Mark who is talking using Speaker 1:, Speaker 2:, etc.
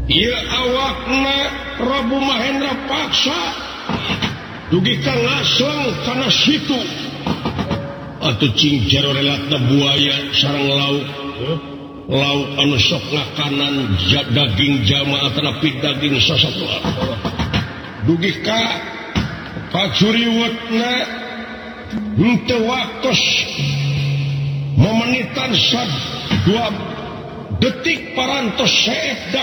Speaker 1: Ieu awakna Prabu Mahendra paksa dugi ka ngaslang kana situ atuh cing jero relatna buaya sareng lauk anu sok ngakanan daging jamaah tapi daging sasatua dugi ka pacuriwetna henteu waktos memenitan 2 detik parantos seet